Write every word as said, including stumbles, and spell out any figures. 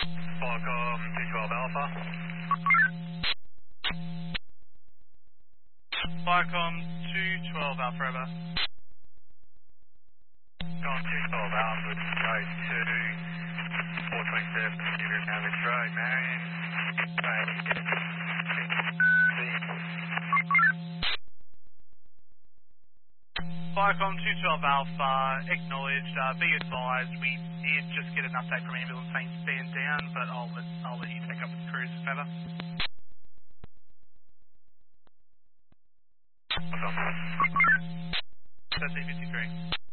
Viacom two twelve Alpha. Viacom two twelve Alpha over. Viacom two twelve Alpha, go to four twenty-seven, New Average Road, Marion. Viacom two twelve Alpha, acknowledged, uh, be advised, we did just get an update from ambulance saying stand down, but I'll let, I'll let you take up with the crews if ever. That's E fifty-three.